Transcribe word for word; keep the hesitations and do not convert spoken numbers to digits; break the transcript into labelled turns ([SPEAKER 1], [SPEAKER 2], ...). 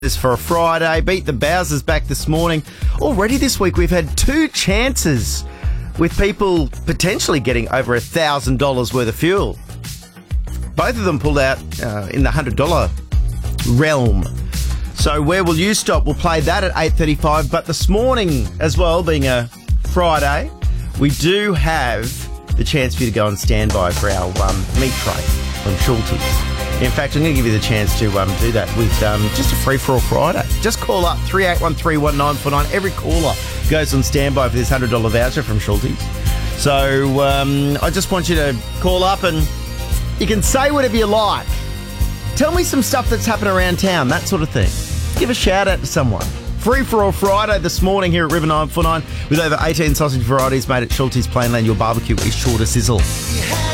[SPEAKER 1] This for a Friday. Beat the Bowsers back this morning. Already this week we've had two chances with people potentially getting over a thousand dollars worth of fuel. Both of them pulled out uh, in the one hundred dollars realm. So where will you stop? We'll play that at eight thirty-five. But this morning as well, being a Friday, we do have the chance for you to go on standby for our um, meat tray from Schultes. In fact, I'm going to give you the chance to um, do that with um, just a free-for-all Friday. Just call up three eight one three one nine four nine. Every caller goes on standby for this one hundred dollars voucher from Schultes. So um, I just want you to call up and you can say whatever you like. Tell me some stuff that's happened around town, that sort of thing. Give a shout-out to someone. Free-for-all Friday this morning here at River nine four nine with over eighteen sausage varieties made at Schultes Plainland. Your barbecue is sure to sizzle.